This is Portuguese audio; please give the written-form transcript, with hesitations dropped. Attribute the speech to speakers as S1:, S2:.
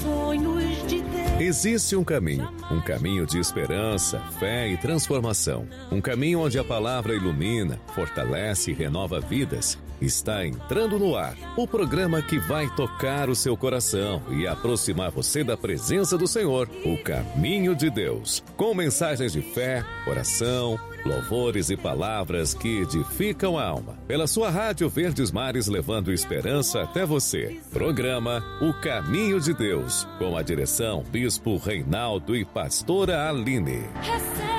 S1: sonhos de Deus.
S2: Existe um caminho de esperança, fé e transformação. Um caminho onde a palavra ilumina, fortalece e renova vidas. Está entrando no ar o programa que vai tocar o seu coração e aproximar você da presença do Senhor, o Caminho de Deus. Com mensagens de fé, oração, louvores e palavras que edificam a alma. Pela sua rádio Verdes Mares, levando esperança até você. Programa O Caminho de Deus, com a direção Bispo Reinaldo e Pastora Aline.